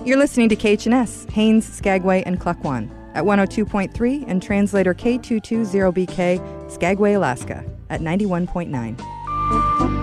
You're listening to KHNS, Haines, Skagway, and Klukwan at 102.3 and translator K220BK, Skagway, Alaska at 91.9.